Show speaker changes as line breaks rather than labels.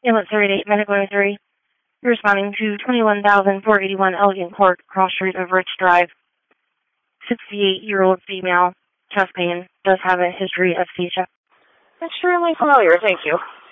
Ambulance 38, Medical 3. You're responding to 21,481 Elegant Court, Cross Street of Rich Drive. 68-year-old female, chest pain, does have a history of seizure.
Extremely familiar, thank you.